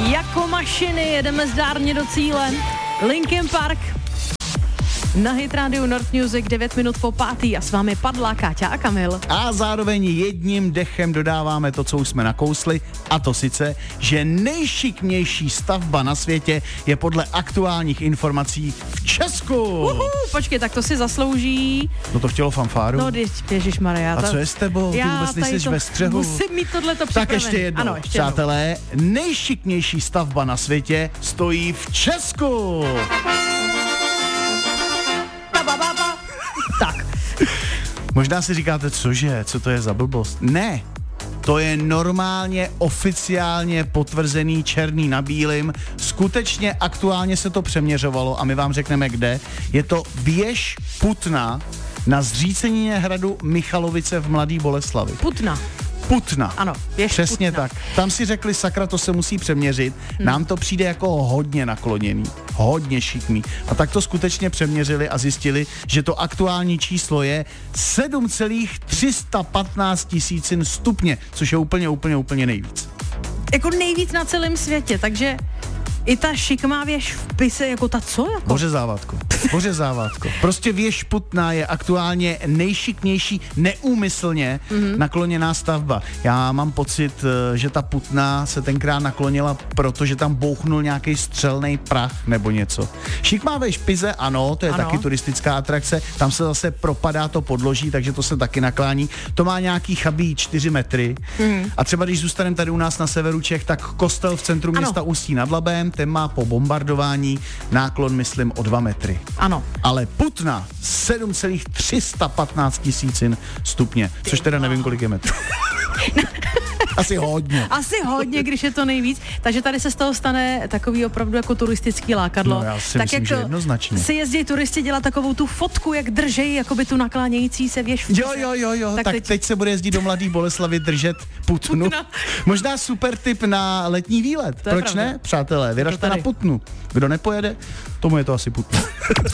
Jako mašiny jedeme zdárně do cíle. Linkin Park na Hit Radio North Music 9 minut po 5. A s vámi Padla, Káťa a Kamil. A zároveň jedním dechem dodáváme to, co už jsme nakousli, a to sice, že nejšikmější stavba na světě je podle aktuálních informací v Česku. Počkej, tak to si zaslouží. No to chtělo fanfáru. No, ježišmarja. A co je s tebou? Ty vůbec nejseš ve střehu. Musím mít tohleto připravené. Tak ještě jednou, ano, ještě přátelé, nejšikmější stavba na světě stojí v Česku. Tak. Možná si říkáte, cože, co to je za blbost? Ne, to je normálně oficiálně potvrzený černý na bílým. Skutečně aktuálně se to přeměřovalo a my vám řekneme kde. Je to věž Putna na zřícenině hradu Michalovice v Mladé Boleslavi. Putna. Ano, přesně Putna. tak. Tam si řekli, sakra, to se musí přeměřit. Nám to přijde jako hodně nakloněný, hodně šikmý. A tak to skutečně přeměřili a zjistili, že to aktuální číslo je 7,315 tisícin stupně, což je úplně nejvíc. Jako nejvíc na celém světě, takže i ta šikmá věž v Pise, jako ta co? Jako? Bože závátko. Prostě věž Putna je aktuálně nejšikmější neúmyslně nakloněná stavba. Já mám pocit, že ta Putna se tenkrát naklonila, protože tam bouchnul nějaký střelný prach nebo něco. Šikmá věž v Pize, ano, to je taky turistická atrakce, tam se zase propadá to podloží, takže to se taky naklání. To má nějaký chabý 4 metry. A třeba když zůstaneme tady u nás na severu Čech, tak kostel v centru města Ústí nad Labem, ten má po bombardování náklon, myslím, o 2 metry. Ano. Ale Putna 7,315 tisícin stupně, což teda nevím, kolik je metrů. Asi hodně, když je to nejvíc. Takže tady se z toho stane takový opravdu jako turistický lákadlo. No, já si tak myslím, jak že jednoznačně. si jezdí turisti dělat takovou tu fotku, jak držejí jakoby tu naklánějící se věž. Jo. Tak teď se bude jezdit do Mladé Boleslavy držet Putnu. Možná super tip na letní výlet. Proč ne, přátelé? Vyražte na Putnu. Kdo nepojede, tomu je to asi Putna.